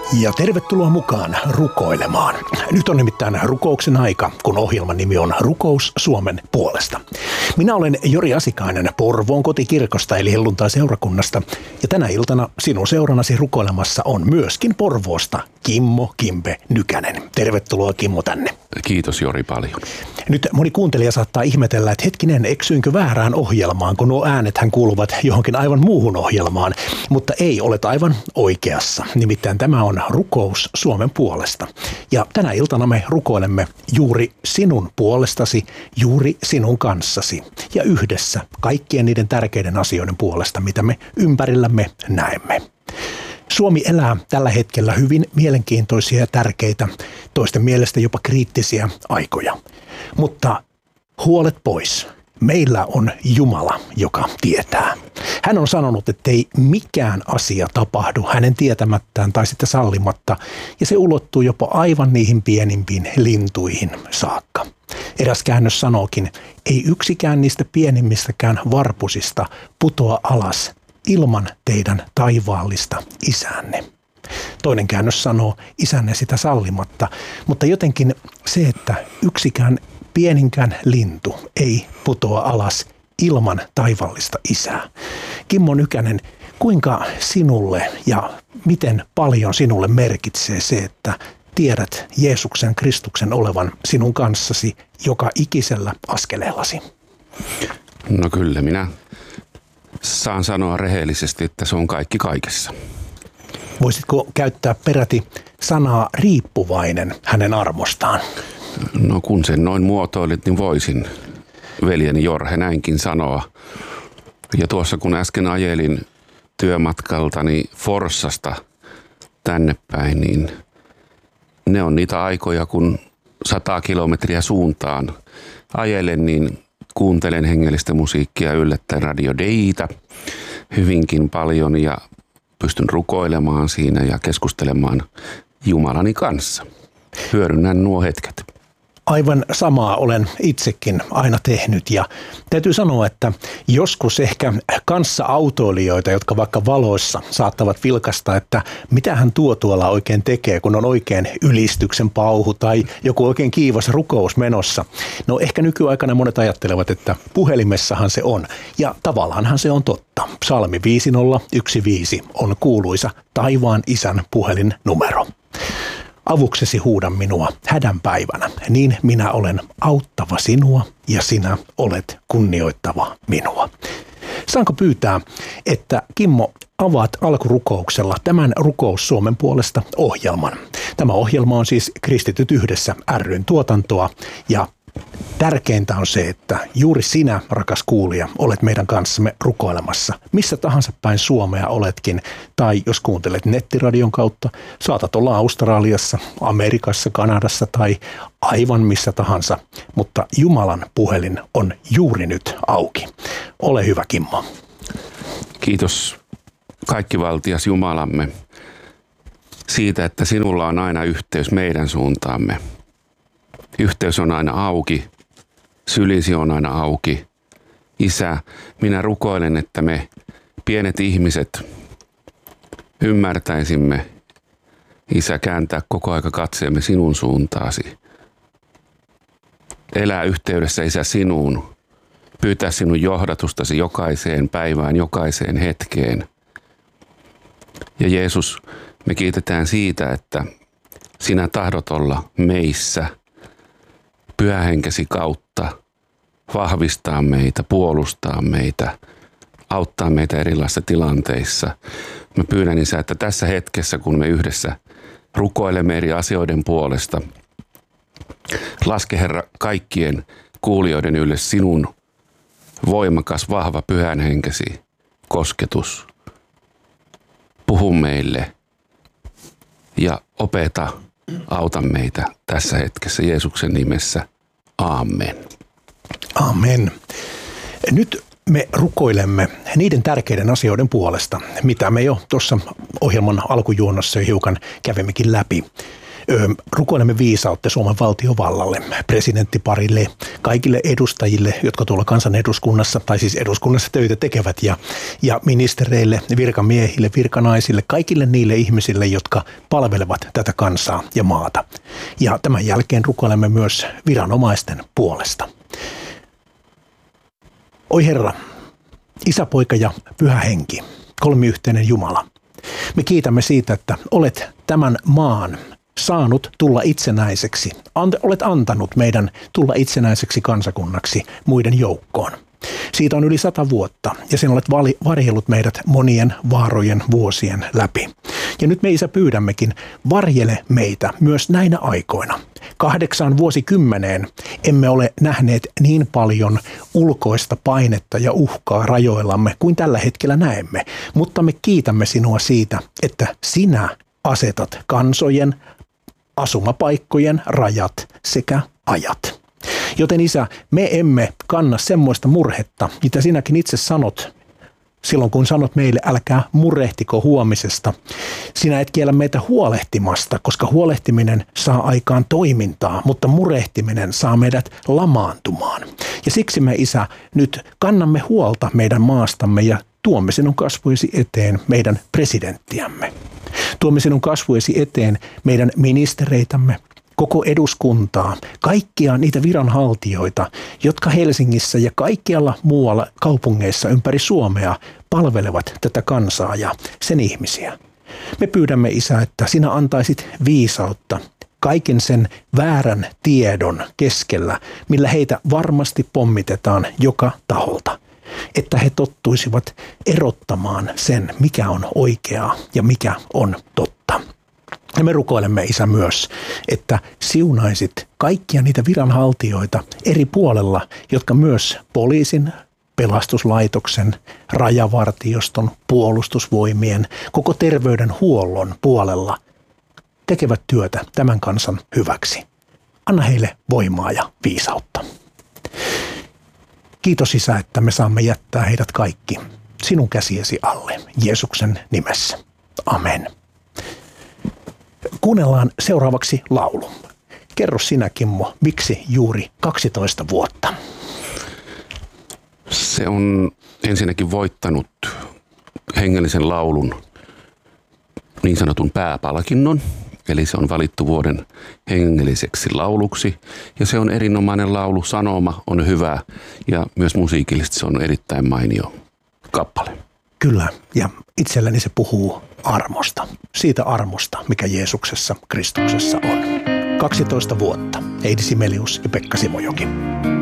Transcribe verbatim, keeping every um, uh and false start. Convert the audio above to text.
Ja tervetuloa mukaan rukoilemaan. Nyt on nimittäin rukouksen aika, kun ohjelman nimi on Rukous Suomen puolesta. Minä olen Jori Asikainen Porvoon kotikirkosta eli helluntai-seurakunnasta. Ja tänä iltana sinun seuranasi rukoilemassa on myöskin Porvoosta Kimmo Kimpe Nykänen. Tervetuloa Kimmo tänne. Kiitos Jori paljon. Nyt moni kuuntelija saattaa ihmetellä, että hetkinen, eksyinkö väärään ohjelmaan, kun nuo äänethän kuuluvat johonkin aivan muuhun ohjelmaan. Mutta ei, olet aivan oikeassa. Nimittäin tämä on Rukous Suomen puolesta. Ja tänä iltana me rukoilemme juuri sinun puolestasi, juuri sinun kanssasi ja yhdessä kaikkien niiden tärkeiden asioiden puolesta, mitä me ympärillämme näemme. Suomi elää tällä hetkellä hyvin mielenkiintoisia ja tärkeitä, toisten mielestä jopa kriittisiä aikoja. Mutta huolet pois. Meillä on Jumala, joka tietää. Hän on sanonut, että ei mikään asia tapahdu hänen tietämättään tai sitten sallimatta, ja se ulottuu jopa aivan niihin pienimpiin lintuihin saakka. Eräs käännös sanookin, ei yksikään niistä pienimmistäkään varpusista putoa alas ilman teidän taivaallista isänne. Toinen käännös sanoo, isänne sitä sallimatta, mutta jotenkin se, että yksikään pieninkään lintu ei putoa alas ilman taivaallista isää. Kimmo Nykänen, kuinka sinulle ja miten paljon sinulle merkitsee se, että tiedät Jeesuksen Kristuksen olevan sinun kanssasi joka ikisellä askeleellasi? No kyllä, minä saan sanoa rehellisesti, että se on kaikki kaikessa. Voisitko käyttää peräti sanaa riippuvainen hänen armostaan? No kun sen noin muotoilit, niin voisin veljeni Jorhe näinkin sanoa. Ja tuossa kun äsken ajelin työmatkaltani Forssasta tänne päin, niin ne on niitä aikoja, kun sata kilometriä suuntaan ajelen, niin kuuntelen hengellistä musiikkia yllättäen Radio Deitä hyvinkin paljon ja pystyn rukoilemaan siinä ja keskustelemaan Jumalani kanssa. Hyödynnän nuo hetket. Aivan samaa olen itsekin aina tehnyt ja täytyy sanoa, että joskus ehkä kanssa-autoilijoita, jotka vaikka valoissa saattavat vilkasta, että mitä hän tuo tuolla oikein tekee, kun on oikein ylistyksen pauhu tai joku oikein kiivas rukous menossa. No ehkä nykyaikana monet ajattelevat, että puhelimessahan se on ja tavallaanhan se on totta. Psalmi viisi nolla yksi viisi on kuuluisa taivaan isän puhelinnumero. Avuksesi huuda minua hädän päivänä, niin minä olen auttava sinua ja sinä olet kunnioittava minua. Saanko pyytää, että Kimmo avaat alkurukouksella tämän Rukous Suomen puolesta ohjelman. Tämä ohjelma on siis Kristityt yhdessä ry:n tuotantoa ja tärkeintä on se, että juuri sinä, rakas kuulija, olet meidän kanssamme rukoilemassa. Missä tahansa päin Suomea oletkin, tai jos kuuntelet nettiradion kautta, saatat olla Australiassa, Amerikassa, Kanadassa tai aivan missä tahansa. Mutta Jumalan puhelin on juuri nyt auki. Ole hyvä, Kimmo. Kiitos kaikkivaltias Jumalamme siitä, että sinulla on aina yhteys meidän suuntaamme. Yhteys on aina auki, sylisi on aina auki. Isä, minä rukoilen, että me pienet ihmiset ymmärtäisimme, Isä, kääntää koko aika katseemme sinun suuntaasi. Elää yhteydessä, Isä, sinuun. Pyytää sinun johdatustasi jokaiseen päivään, jokaiseen hetkeen. Ja Jeesus, me kiitetään siitä, että sinä tahdot olla meissä. Pyhähenkesi kautta vahvistaa meitä, puolustaa meitä, auttaa meitä erilaisissa tilanteissa. Mä pyydän, Isä, että tässä hetkessä, kun me yhdessä rukoilemme eri asioiden puolesta, laske, Herra, kaikkien kuulijoiden ylle sinun voimakas, vahva pyhänhenkesi kosketus. Puhu meille ja opeta. Auta meitä tässä hetkessä Jeesuksen nimessä. Aamen. Amen. Nyt me rukoilemme niiden tärkeiden asioiden puolesta, mitä me jo tuossa ohjelman alkujuonnossa jo hiukan kävimmekin läpi. Öö, rukoilemme viisautta Suomen valtiovallalle, presidenttiparille, kaikille edustajille, jotka tuolla kansaneduskunnassa tai siis eduskunnassa töitä tekevät ja, ja ministereille, virkamiehille, virkanaisille, kaikille niille ihmisille, jotka palvelevat tätä kansaa ja maata. Ja tämän jälkeen rukoilemme myös viranomaisten puolesta. Oi Herra, Isä, Poika ja Pyhä Henki, kolmiyhteinen Jumala. Me kiitämme siitä, että olet tämän maan saanut tulla itsenäiseksi. Ant- olet antanut meidän tulla itsenäiseksi kansakunnaksi muiden joukkoon. Siitä on yli sata vuotta ja sen olet vali- varjellut meidät monien vaarojen vuosien läpi. Ja nyt me Isä pyydämmekin, varjele meitä myös näinä aikoina. Kahdeksan vuosikymmeneen emme ole nähneet niin paljon ulkoista painetta ja uhkaa rajoillamme kuin tällä hetkellä näemme, mutta me kiitämme sinua siitä, että sinä asetat kansojen, asumapaikkojen rajat sekä ajat. Joten Isä, me emme kanna semmoista murhetta, mitä sinäkin itse sanot silloin, kun sanot meille, älkää murehtiko huomisesta. Sinä et kiellä meitä huolehtimasta, koska huolehtiminen saa aikaan toimintaa, mutta murehtiminen saa meidät lamaantumaan. Ja siksi me, Isä, nyt kannamme huolta meidän maastamme ja tuomme sinun kasvoisi eteen meidän presidenttiämme. Tuomme sinun kasvoisi eteen meidän ministereitämme, koko eduskuntaa, kaikkia niitä viranhaltijoita, jotka Helsingissä ja kaikkialla muualla kaupungeissa ympäri Suomea palvelevat tätä kansaa ja sen ihmisiä. Me pyydämme, Isä, että sinä antaisit viisautta kaiken sen väärän tiedon keskellä, millä heitä varmasti pommitetaan joka taholta. Että he tottuisivat erottamaan sen, mikä on oikeaa ja mikä on totta. Ja me rukoilemme, Isä, myös, että siunaisit kaikkia niitä viranhaltijoita eri puolella, jotka myös poliisin, pelastuslaitoksen, rajavartioston, puolustusvoimien, koko terveydenhuollon puolella tekevät työtä tämän kansan hyväksi. Anna heille voimaa ja viisautta. Kiitos, Isä, että me saamme jättää heidät kaikki sinun käsiesi alle, Jeesuksen nimessä. Amen. Kuunnellaan seuraavaksi laulu. Kerro sinä, Kimmo, miksi juuri kaksitoista vuotta? Se on ensinnäkin voittanut hengellisen laulun niin sanotun pääpalkinnon. Eli se on valittu vuoden hengelliseksi lauluksi. Ja se on erinomainen laulu, sanoma on hyvä ja myös musiikillisesti se on erittäin mainio kappale. Kyllä, ja itselläni se puhuu armosta. Siitä armosta, mikä Jeesuksessa, Kristuksessa on. kaksitoista vuotta. Heidi Simelius ja Pekka Simojoki.